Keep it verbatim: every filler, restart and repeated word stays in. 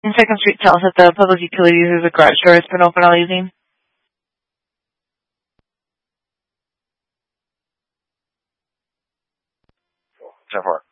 And Second Street tells us that the Public Utilities is a garage door. It's been open all evening. ten four.